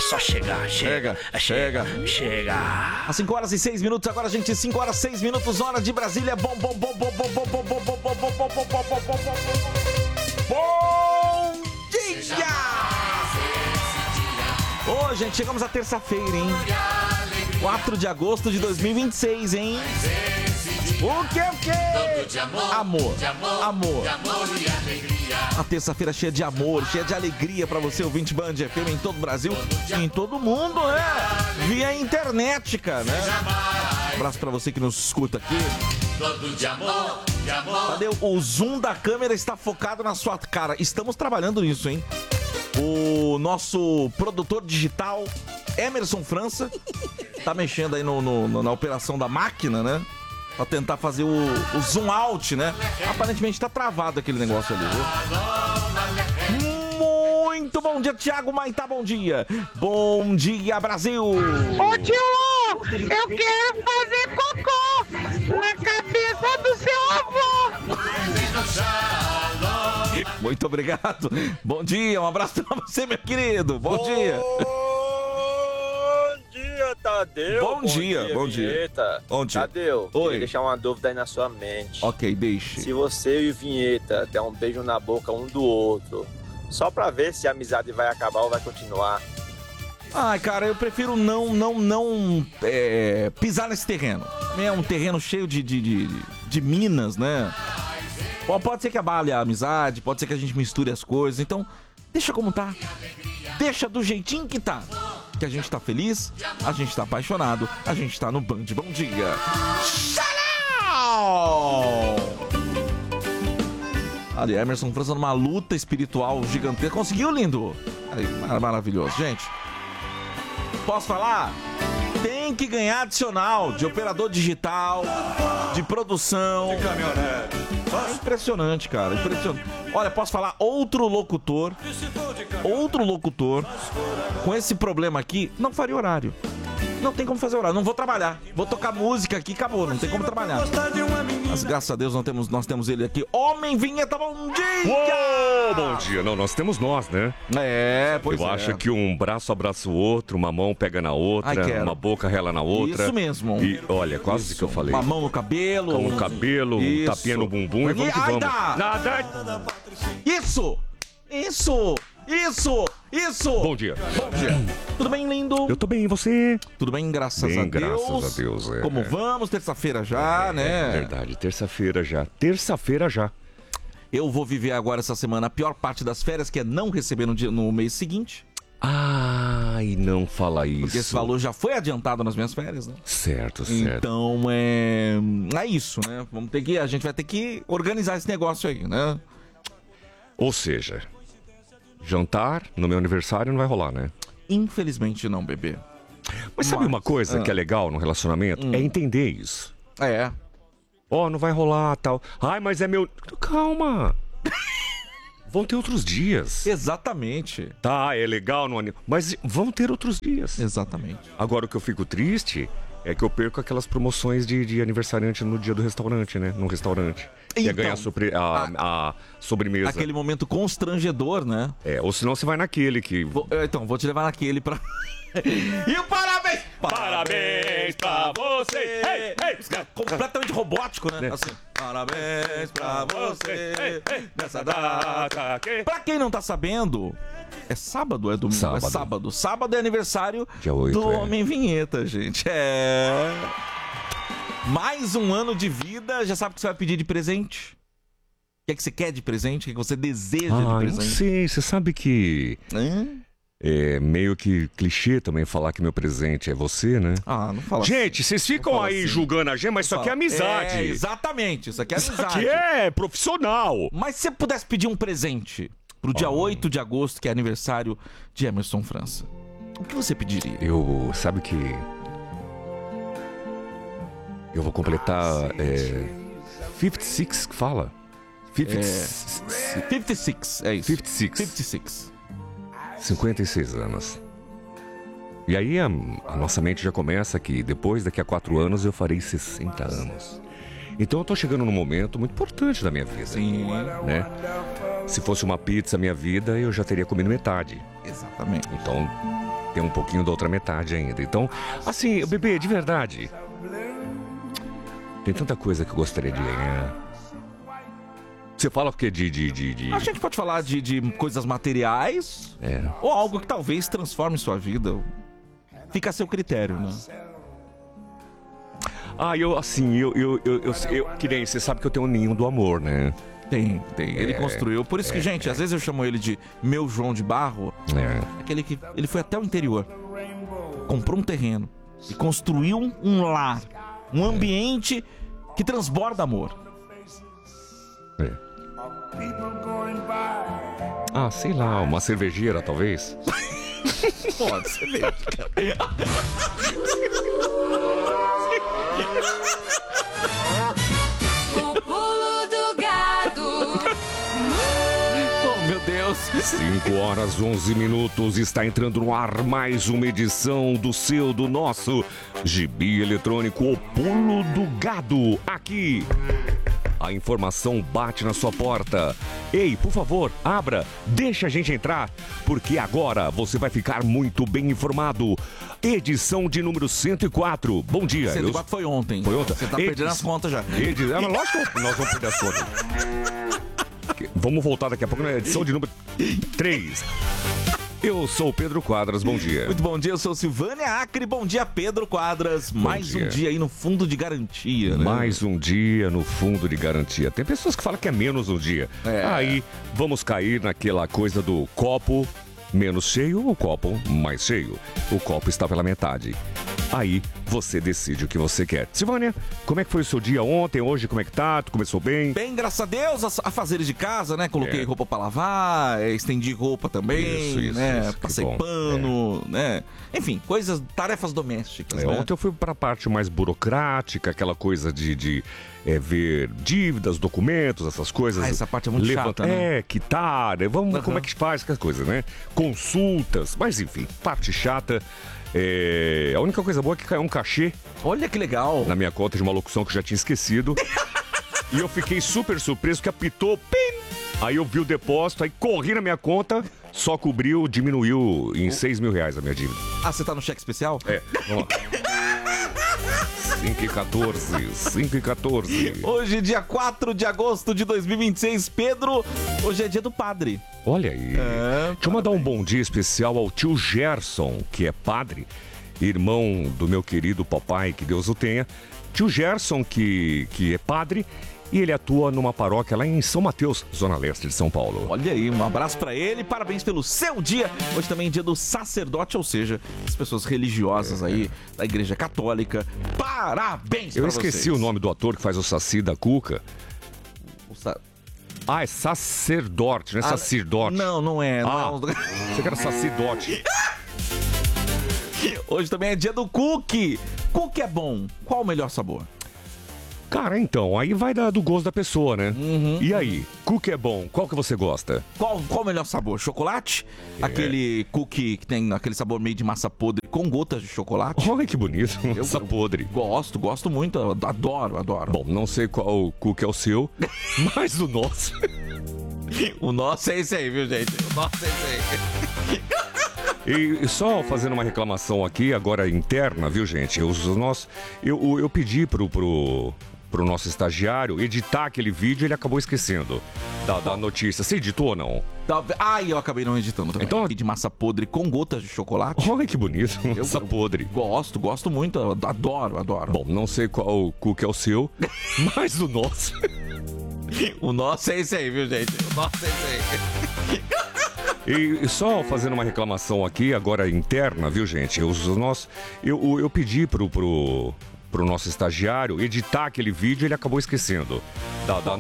só chegar. Chega. Às 5 horas e 6 minutos, agora, gente, 5 horas e 6 minutos, hora de Brasília. Bom dia! Ô, gente, chegamos à terça-feira, hein? 4 de agosto de 2026, hein? O que? Amor. E alegria. A terça-feira cheia de amor, cheia de alegria pra você, ouvinte Band FM em todo o Brasil e em todo o mundo, né? Via internet, cara, né? Um abraço pra você que nos escuta aqui. Todo de amor. Cadê? O zoom da câmera está focado na sua cara. Estamos trabalhando nisso, hein? O nosso produtor digital, Emerson França, tá mexendo aí na operação da máquina, né? Pra tentar fazer o zoom out, né? Aparentemente tá travado aquele negócio ali, viu? Muito bom dia, Thiago Maitá, bom dia. Bom dia, Brasil. Ô tio, eu quero fazer cocô na cabeça do seu avô. Muito obrigado. Bom dia, um abraço pra você, meu querido. Bom dia. Tadeu. Bom dia. Bom dia. Tadeu, Oi. queria deixar uma dúvida aí na sua mente. Ok, deixe. Se você e o Vinheta der um beijo na boca um do outro, só pra ver se a amizade vai acabar ou vai continuar. Ai, cara, eu prefiro não pisar nesse terreno. É um terreno cheio de minas, né? Pode ser que abale a amizade, pode ser que a gente misture as coisas. Então, deixa como tá. Deixa do jeitinho que tá. Que a gente tá feliz, a gente tá apaixonado, a gente tá no Band. Bom dia. Tchau! Ali, Emerson França numa luta espiritual gigantesca. Conseguiu, lindo? Aí, maravilhoso. Gente, posso falar? Tem que ganhar adicional de operador digital, de produção. De caminhonete. É impressionante, cara. Impressionante. Olha, posso falar? Outro locutor com esse problema aqui não faria horário. Não tem como fazer horário. Não vou trabalhar. Vou tocar música aqui, acabou. Não tem como trabalhar. Mas graças a Deus nós temos ele aqui. Homem Vinheta, bom dia! Uou, bom dia. Não, nós temos nós, né? É, pois Eu acho que um braço abraça o outro, uma mão pega na outra, uma boca rela na outra. Isso mesmo. E olha, quase isso que eu falei. Uma mão no cabelo. Com o cabelo, um tapinha no bumbum e vamos que vamos. Nada! Isso! Bom dia. Tudo bem, lindo? Eu tô bem, e você? Tudo bem, graças a Deus. Graças a Deus, é. Como vamos? Terça-feira já, né? É verdade, terça-feira já. Eu vou viver agora essa semana a pior parte das férias, que é não receber no mês seguinte. Ai, não fala isso. Porque esse valor já foi adiantado nas minhas férias, né? Certo. Então, é isso, né? A gente vai ter que organizar esse negócio aí, né? Ou seja, jantar no meu aniversário não vai rolar, né? Infelizmente não, bebê. Mas sabe uma coisa que é legal no relacionamento? É entender isso. É. Não vai rolar, tal. Ai, mas é meu... Calma. Vão ter outros dias. Exatamente. Tá, é legal no aniversário, mas vão ter outros dias. Exatamente. Agora, o que eu fico triste é que eu perco aquelas promoções de aniversariante no dia do restaurante, né? No restaurante. Então, ganhar a sobremesa. Aquele momento constrangedor, né? Ou senão você vai naquele que... Vou te levar naquele pra... E o parabéns! Parabéns pra você! Ei! Completamente robótico, né? Assim, parabéns pra você nessa data. Pra quem não tá sabendo, é sábado ou é domingo? Sábado. É sábado. Sábado é aniversário Dia 8, do Homem Vinheta, gente. Mais um ano de vida. Já sabe o que você vai pedir de presente? O que é que você quer de presente? O que é que você deseja de presente? Não sei. Você sabe que... É meio que clichê também falar que meu presente é você, né? Não fala. Gente, vocês ficam aí assim. julgando a gente, mas isso aqui é amizade. Exatamente, isso aqui é amizade. Isso aqui é profissional. Mas se você pudesse pedir um presente pro dia 8 de agosto, que é aniversário de Emerson França, o que você pediria? Sabe que... Eu vou completar 56, que fala? 56, é isso. 56. 56 anos. E aí a nossa mente já começa que daqui a 4 anos eu farei 60 anos. Então eu tô chegando num momento muito importante da minha vida. Sim. Né? Se fosse uma pizza minha vida, eu já teria comido metade. Exatamente. Então tem um pouquinho da outra metade ainda. Então, assim, bebê, de verdade, tem tanta coisa que eu gostaria de ganhar. Você fala o quê de... A gente pode falar de coisas materiais ou algo que talvez transforme sua vida. Fica a seu critério, né? Que nem você sabe que eu tenho um ninho do amor, né? Tem. Ele construiu. Por isso que, gente, às vezes eu chamo ele de meu João de Barro. Aquele que ele foi até o interior, comprou um terreno e construiu um lar, um ambiente que transborda amor. Sei lá, uma cervejeira, talvez. Pode ser mesmo. O pulo do gado. Oh, meu Deus. 5h11, está entrando no ar mais uma edição do nosso Gibi Eletrônico, O Pulo do Gado. Aqui, a informação bate na sua porta. Ei, por favor, abra, deixa a gente entrar, porque agora você vai ficar muito bem informado. Edição de número 104. Bom dia. 104 foi ontem. Foi ontem? Você tá perdendo as contas já. Mas lógico que nós vamos perder as contas. Vamos voltar daqui a pouco na edição de número 3. Eu sou o Pedro Quadras, bom dia. Muito bom dia, eu sou Silvânia Acre, bom dia Pedro Quadras. Mais um dia aí no fundo de garantia, né? Mais um dia no fundo de garantia. Tem pessoas que falam que é menos um dia. Aí vamos cair naquela coisa do copo menos cheio ou copo mais cheio. O copo está pela metade. Aí você decide o que você quer. Silvânia, como é que foi o seu dia ontem, hoje, como é que tá? Tu começou bem? Bem, graças a Deus, afazeres de casa, né? Coloquei roupa pra lavar, estendi roupa também, isso, né? isso, Passei pano, né? Enfim, tarefas domésticas, né? Ontem eu fui para a parte mais burocrática, aquela coisa de ver dívidas, documentos, essas coisas. Essa parte é muito chata, né? Quitar, como é que faz essas coisas, né? Consultas, mas enfim, parte chata. A única coisa boa é que caiu um cachê. Olha que legal. Na minha conta de uma locução que eu já tinha esquecido. E eu fiquei super surpreso que apitou. Pim! Aí eu vi o depósito, aí corri na minha conta, só cobriu, diminuiu em R$6.000 a minha dívida. Você tá no cheque especial? Vamos lá. 5h14. Hoje, dia 4 de agosto de 2026, Pedro, hoje é dia do padre. Olha aí. Deixa eu mandar um bom dia especial ao tio Gerson, que é padre, irmão do meu querido papai, que Deus o tenha. Tio Gerson, que é padre, e ele atua numa paróquia lá em São Mateus, Zona Leste de São Paulo. Olha aí, um abraço pra ele, parabéns pelo seu dia. Hoje também é dia do sacerdote, ou seja, as pessoas religiosas aí da Igreja Católica. Parabéns pra vocês. Eu esqueci o nome do ator que faz o Saci da Cuca. É sacerdote, não é sacerdote. Não é. Você quer sacerdote. Hoje também é dia do cookie. Cookie é bom. Qual o melhor sabor? Cara, então, aí vai do gosto da pessoa, né? E aí, cookie é bom, qual que você gosta? Qual o melhor sabor? Chocolate? Aquele cookie que tem aquele sabor meio de massa podre com gotas de chocolate? Olha que bonito, massa podre. Gosto muito, adoro. Bom, não sei qual cookie é o seu, mas o nosso... O nosso é esse aí, viu, gente? O nosso é esse aí. E só fazendo uma reclamação aqui, agora interna, viu, gente? Eu pedi pro nosso estagiário editar aquele vídeo, ele acabou esquecendo da notícia. Você editou ou não? Eu acabei não editando também. Então, de massa podre com gotas de chocolate. Olha que bonito, massa podre. Gosto muito, adoro. Bom, não sei qual cookie é o seu, mas o nosso... O nosso é esse aí, viu, gente? O nosso é esse aí. E só fazendo uma reclamação aqui, agora interna, viu, gente? Eu pedi pro nosso estagiário editar aquele vídeo, ele acabou esquecendo da